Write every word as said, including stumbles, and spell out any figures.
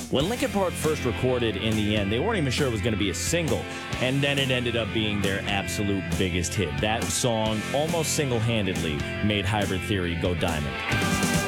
When Linkin Park first recorded In the End, they weren't even sure it was going to be a single, and then it ended up being their absolute biggest hit. That song almost single-handedly made Hybrid Theory go diamond.